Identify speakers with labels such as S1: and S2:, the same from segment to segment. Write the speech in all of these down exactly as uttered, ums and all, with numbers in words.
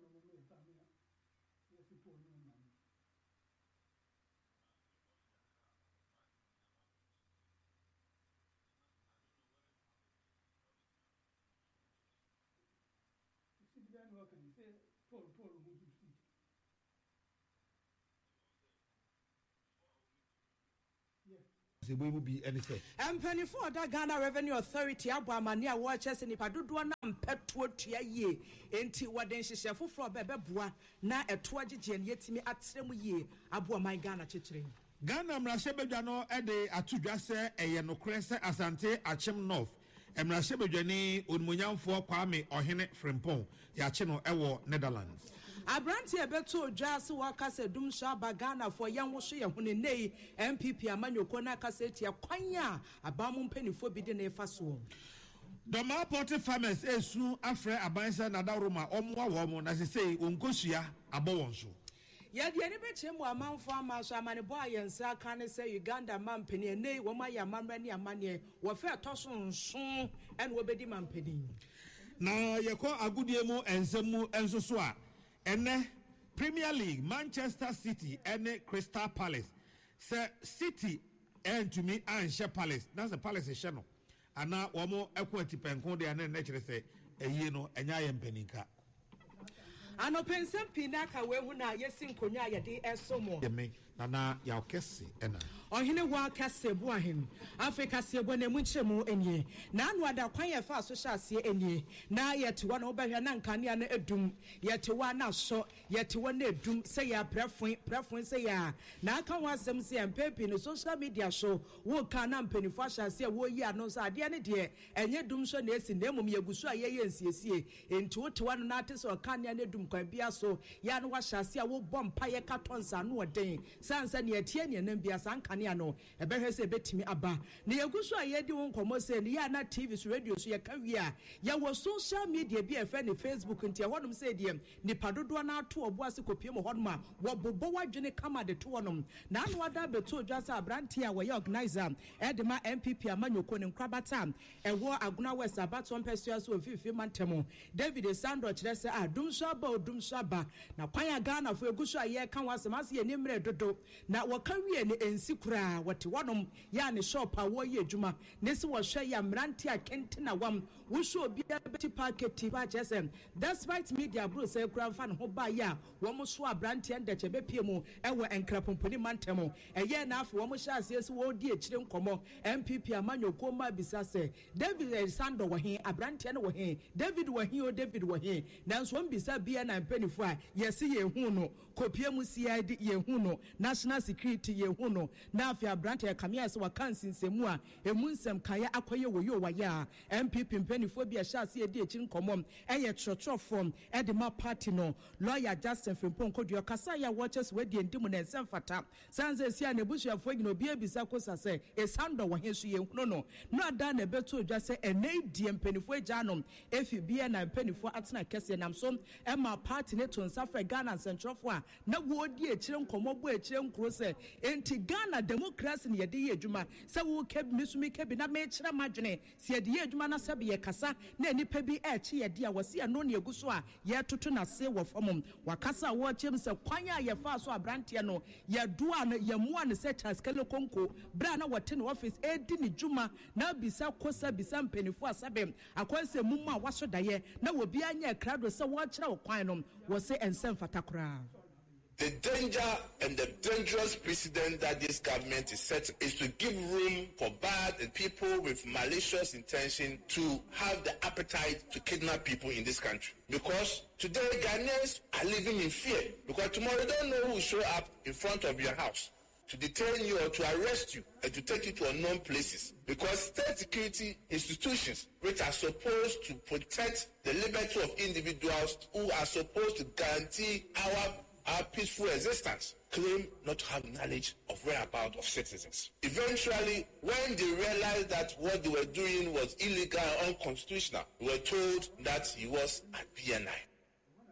S1: And penny for that Ghana Revenue Authority, Abamania watches and if I do one pet to a year, ain't what then she shall for Bebeboa, now a twaji and yet me at some year, Abua my Ghana chitring.
S2: Ghana Mrashebejano Ede Atujase Eyeno Crese Asante Achem North. Emrashebejani Unmunyam for Kwame Ohene Frimpong, Yacheno Ewo Netherlands.
S1: Abranti Ebeto Jas Wakase Dumsha Bagana for young Woshi Hunene, M P P Amanyo Kona Casetia Kwanya, Abamum Penny for Bidene Faso.
S2: Doma Porte Farmers Esu Afre Abansa Nadaruma Omwa Womo, as they say, Unkosia Abowonso.
S1: Yet the enemy chemo among farmers, Amani boy and Sakane say Uganda man penny, nay, Womaya Mamrani Amani, were fair tosson soon and Wobedi man penny.
S2: Now, Yako Agudiemo and Zemu and Zosua. Ene Premier League Manchester City ene Crystal Palace say City and to me and Share Palace that's the Palace channel and now omo equity penko de ane nechere say eyi no enya ye mpeninka
S1: ano pensem pinaka we hu na yesin konya ye de esomo
S2: me nana ya okese ena
S1: ohene wa kase bo ahem Africa se bo na mu nchemu enye na anu ada kwan ye fa social se enye na ye te wa na obehwe na nkane na edum ye te wa na so ye te wa na edum se ya prefon prefon se ya na aka wa asem se empepi no social media show wo ka na mpanifo ahya se wo yi ano so ade ne de enye dum so na esi na emum ye gusu aye ye nsiesie enti wo te wa no na ate so kan na edum kwan bia so ya no wa hya se wo bom pa ye katonsa no oden sansa ne atie ne nam bia san kan no ebehwe se betimi aba na yeguso ayedi won komo se ne ya na T V so radio so ye ka wi a ye wo social media bi efe ne Facebook ntia honum se de ni padodo na ato obo ase kopie mo honum a wo bobo wadwene kama de to honum na anu ada beto odwasa abranti a wo ye organizer edema M P P amanyoko ne nkrabata ewo aguna west abaton pesua so ofifi mantemo David Sandro kire se adum so aba odum so aba na kwan Ghana fo eguso aye kan wasema se ni mre dodo na wo ka wi ne ensi kura wati wanom ya ne shop a wo ye adwuma nesi wo hwe ya mranti a kentina wam wo so obi abeti packet ba chesem despite media bro say kura fa ne ho ba ya wo mo so abranti ende chebe pie mu ewo enkrapomponi mantemo eye na afa wo mo hya ase esi wo di ekire nkomo M P P amanyoko ma bisa se David Sando wo he abranti ne wo he David wo he o David wo he nanso wo bisa bia na mpanifo a yesi ye hu no kopie mu C I D ye hu no national security ye hu no na afia brand ya kamia se wakansi nsemu a emu nsem kaya akoye wo yo waya M P P mpanifo bia hya ase edi ekire nkomo eye trotro form e de ma party no lawyer Justin Frimpong kodua kasa ya watches we di ndimu na nsem fata sanze sia na busuafo gina obi ebisa kosa se esando wo he so ye hu no no no ada na beto odwa se ene di mpanifo agyanom efi bia na mpanifo atena kese nam so e ma party ne to nsafra Ghana Central fo a na wo di ekire nkomo bo ekire nkro se enti Ghana democracy ne yede ye adwuma se wo kebi misumi kebi na me kire madwene se yede ye adwuma na sabe ye kasa na nipa bi e chi yede a wose ano ne eguso a ye toto na se wo fomum wakasa wo chem se kwanya ye fa so abrante no ye doa na ye mua ne se chaskele konko bra na wote ne office e di ne dwuma na bisa kosa bisa mpanifo asabe akwanse mumma waso daye na wo bia nya krado se wo kire wo kwan no wo se ensem fatakora.
S3: The danger and the dangerous precedent that this government is setting is to give room for bad and people with malicious intention to have the appetite to kidnap people in this country. Because today Ghanaians are living in fear. Because tomorrow you don't know who will show up in front of your house to detain you or to arrest you and to take you to unknown places. Because state security institutions, which are supposed to protect the liberty of individuals, who are supposed to guarantee our our peaceful existence, claim not to have knowledge of whereabouts of citizens. Eventually, when they realized that what they were doing was illegal and unconstitutional, they were told that he was at B N I.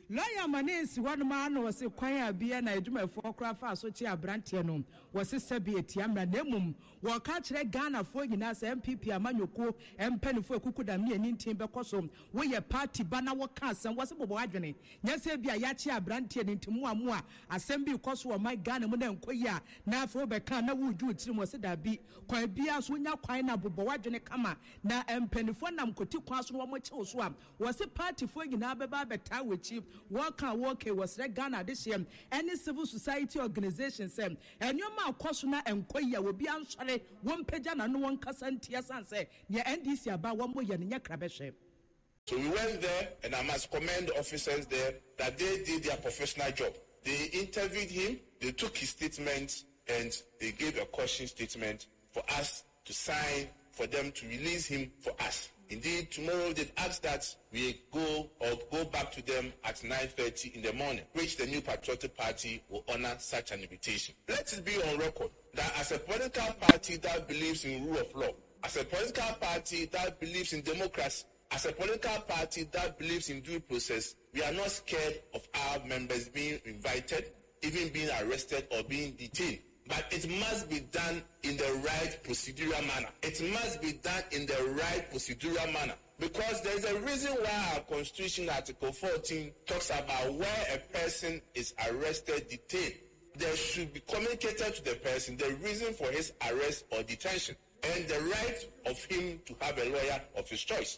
S1: Lawyer Manes one man was a choir beer and I do my four craft so chia brantianum was a sabi etiamra nemum or catch a Ghana for in us M P P Amanyoko and penny for kukuda me and in timber cosum where a party banner was cast and was a boadjane. Yes, be a yachia brantian into Muamua assembly cost for my Ghana and Koya now for Becana would do it was that be quite be as we now quite a boadjane kama na M penny for nam could pass one much swam was a party for in Ababa Betawi chief. Work and work was Ghana this year. Any civil society organization said, and your mouth question and Koya will be answered one page and no one can say, yeah, N D C about one way in your crabeshe.
S3: So we went there, and I must commend the officers there that they did their professional job. They interviewed him, they took his statement, and they gave a caution statement for us to sign, for them to release him for us. Indeed, tomorrow they've asked that we go or go back to them at nine thirty in the morning, which the New Patriotic Party will honor such an invitation. Let it be on record that as a political party that believes in rule of law, as a political party that believes in democracy, as a political party that believes in due process, we are not scared of our members being invited, even being arrested or being detained. But it must be done in the right procedural manner. It must be done in the right procedural manner. Because there's a reason why our Constitution, Article fourteen, talks about where a person is arrested, detained. There should be communicated to the person the reason for his arrest or detention and the right of him to have a lawyer of his choice.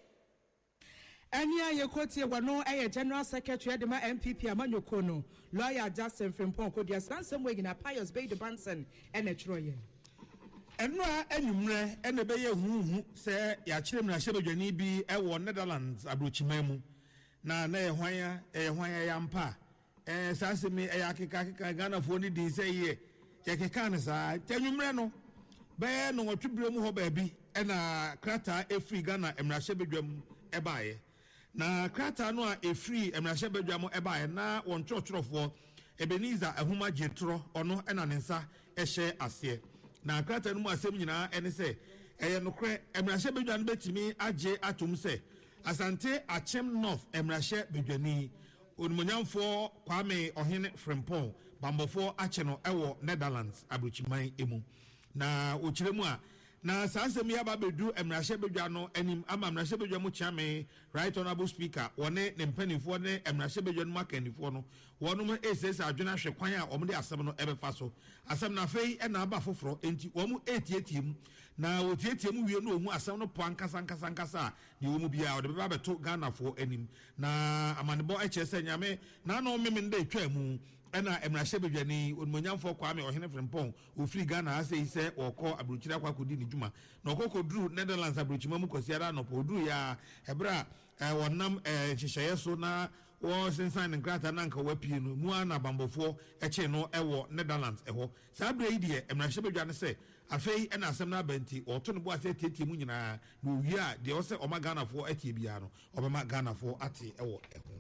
S1: Anya Yokoti wano a General Secretary Edema M P P Amanyokono, Lawyer Justin Frimpong could just answer way in a pious Bay de Branson and a Troy.
S2: And no, anymore, and the Bay who say Yachim Nashabani be a one Netherlands, Abruchimemu. Na ne wire, a wire yampa, and Sassimi a Yakika Ghana for the say ye, Yakikanasa, tell you Mreno, Bear no to bring baby, and a crata a free Ghana and Nashabijum ebaye. Na krata no a free emrahye badwamo eba na won trɔtrɔfo Ebenezer ahuma jetro ono ena ne nsa ehye ase na krata no mu asem nyina ene se eye nokre emrahye badwa no betimi agye atom se Asante Achem North emrahye badwani onmonyamfo Kwame Ohene Frimpong bambofo ache no ewo Netherlands abrochiman emu na ochiremu a na sansem ya ba bedu emrahye bedwa no anim ama emrahye bedwa mu chiame right honorable speaker wone ne mpanifo ne emrahye bedwa no makanifo no wono mo esese adwena hwe kwan a omde asem no ebefa so asem na fei e na aba foforo enti womu etietim na wotietim wie no ohu asem no po ankasa ankasa ankasa ne womu bia ode beba beto Ghana fo anim na amanebo eche se nyame na no memende twa mu ena emrahye bedwani onmonyamfo Kwame Ohene Frimpong ofiri Ghana ase ise okọ abrochira kwa kodi ni juma na okọ dru Netherlands abrochima mu kosiara no po dru ya hebra wonam hyehyeye so na wo sensan ne grata na nka wapie no mu ana bambofo eche no ewo Netherlands eho sa bra yi de emrahye bedwani se afei ena asem na banti oto no bo ase tietie mu nyina na owi a de o se o ma Ghana fo atie bia no obema Ghana fo ate ewo eho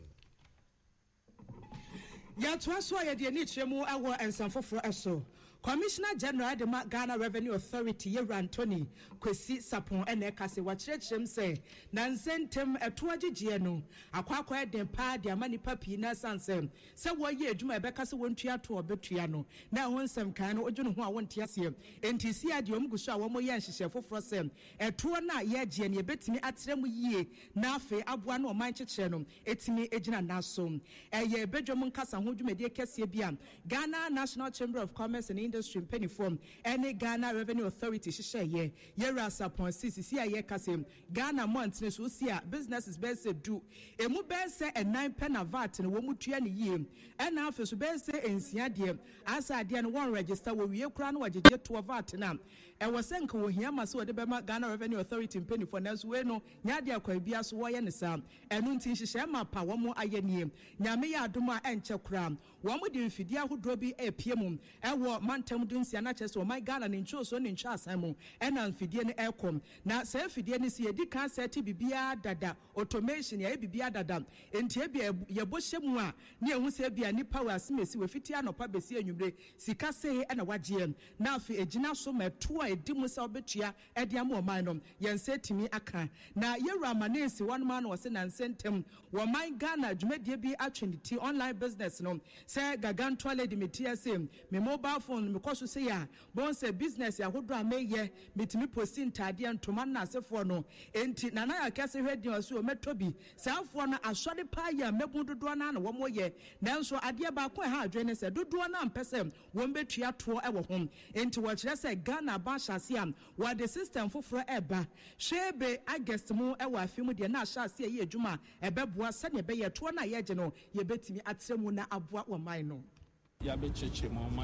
S1: ya twaso ya de ni chemu awo ensanfoforo eso Commissioner General de Ghana Revenue Authority Yeru Anthony Kwesi Sapon ene kase wa kyerɛkyerɛm sɛ na nsentem ɛto agyegye no akwakwa den pa de amani papi na sansem sɛ wɔyɛ adwuma ɛbɛka sɛ wɔntua to ɔbɛtua no na ho nsɛm kan no odwene ho a wɔnte aseɛ enti si ade ɔm guso a wɔmo yɛ nhyehyɛ foforo sɛ ɛto na yɛgye ne yɛbɛtumi atrɛ mu yie na afi aboa no ɔman kyekyerɛ no etimi egyina naso ɛyɛ bedwom nkasa ho dwumadie kɛseɛ bi a Ghana National Chamber of Commerce and Industry penny form any Ghana Revenue Authority shishaye yera sapon sisi si aye kase Ghana month ne so si a business is best do emu best a nine pen of vat ne wo mutua ne yie ɛna afi so best ensia de asa de no one register wo wie kura no wagege to vat na ɛwɔ sɛ nka wo hia ma so de bema Ghana Revenue Authority penny for na so we no nya de akwa bia so wo ye ne sa ɛno ntin hyehyɛ ma pa wo mo aye nie nyame ya adom a ɛnkyɛ kura wo mo de mfidi ahodo bi epie mu ɛwɔ mantam dunsia na kyɛ so my Ghana ne ncho so ne ncho asan mu ɛna mfidie ne ɛkom na sɛ mfidie ne si edi kan sɛti bibia dada automation ya bibia dada entie bia yɛbɔ hyɛ mu a ne ehu sɛ bia nipa wa asemesi we fiti anopa besi anwumre sika sɛ ɛna wagye na afi egina so mɛto a edi mu sɛ obetua ɛde ama ɔman no yɛnse timi aka na yɛwura amanesi one man wɔ se na nsɛntɛm wɔ man Ghana dwumadie bi atwenity online business no sɛ gagantoa lady metia se me mobile phone me kɔ so se ya bon sɛ business ahodo a meyɛ metimi posti ntadeɛ ntoma na asefoɔ no enti nana yakase hwɛdi ɔso metobi sɛafoɔ no asɔre pa ya mebu dodoɔ na na wɔn yɛ nanso adeɛ ba ko ha adwene sɛ dodoɔ na mpɛsɛ wɔn betua toɔ ɛwɔ hom enti wɔkyerɛ sɛ Ghana ba hyase am wɔ de system foforɔ ɛba hwebe August mu ɛwɔ afi mu deɛ na ahyase yɛ adwuma ɛbɛboa sɛnea ɛbɛyɛ toɔ na yɛgye no yɛbɛtumi atrɛ mu na aboa wɔ man no
S4: ya becheche mo